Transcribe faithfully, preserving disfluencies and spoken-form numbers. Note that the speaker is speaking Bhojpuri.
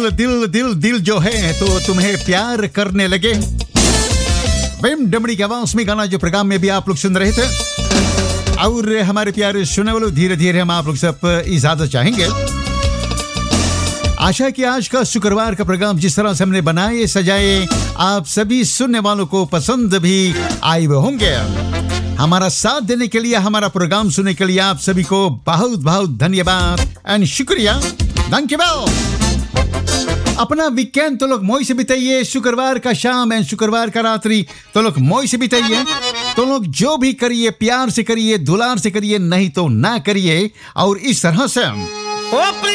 दिल दिल दिल दिल जो है तो तुम्हें प्यार करने लगे। विम डमड़ी की आवाज में गाना जो प्रोग्राम में भी आप लोग सुन रहे थे। और हमारे प्यारे सुनने वालों, धीरे धीरे हम आप लोग सब इजाजत चाहेंगे। आशा कि आज का शुक्रवार का प्रोग्राम जिस तरह से हमने बनाए सजाए, आप सभी सुनने वालों को पसंद भी आए हुए होंगे। हमारा साथ देने के लिए, हमारा प्रोग्राम सुनने के लिए आप सभी को बहुत बहुत धन्यवाद एंड शुक्रिया। Thank you well. अपना वीकेंड तो लोग मौज से बिताइए। शुक्रवार का शाम एंड शुक्रवार का रात्रि तो लोग मौज से बिताइए। तो लोग जो भी करिए प्यार से करिए, दुलार से करिए, नहीं तो ना करिए। और इस तरह से